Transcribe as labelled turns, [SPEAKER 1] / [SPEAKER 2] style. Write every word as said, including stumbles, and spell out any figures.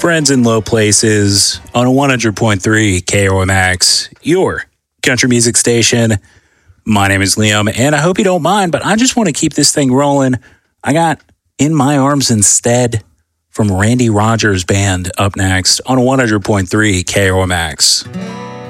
[SPEAKER 1] Friends in Low Places on one hundred point three K O M X, your country music station. My name is Liam, and I hope you don't mind, but I just want to keep this thing rolling. I got In My Arms Instead from Randy Rogers Band up next on one hundred point three K O M X.